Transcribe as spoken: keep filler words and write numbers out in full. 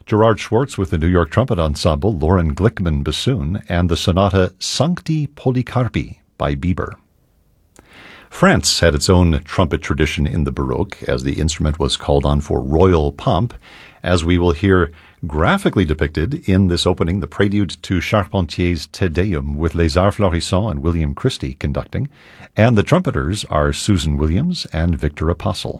Gerard Schwartz with the New York Trumpet Ensemble, Lauren Glickman bassoon, and the sonata Sancti Polycarpi by Bieber. France had its own trumpet tradition in the Baroque, as the instrument was called on for royal pomp, as we will hear graphically depicted in this opening, the prelude to Charpentier's Te Deum with Les Arts Florissants and William Christie conducting, and the trumpeters are Susan Williams and Victor Apostle.